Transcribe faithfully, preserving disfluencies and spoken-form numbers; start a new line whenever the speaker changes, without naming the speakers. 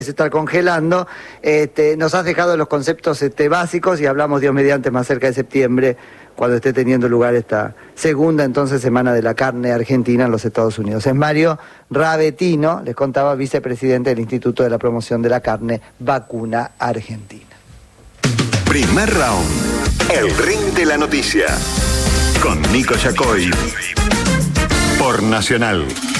se está congelando, este, nos has dejado los conceptos este, básicos y hablamos Dios mediante más cerca de septiembre, cuando esté teniendo lugar esta segunda entonces Semana de la Carne Argentina en los Estados Unidos. Es Mario Ravetino, les contaba, vicepresidente del Instituto de la Promoción de la Carne Vacuna Argentina.
Primer round, el ring de la noticia, con Nico Yacoy, por Nacional.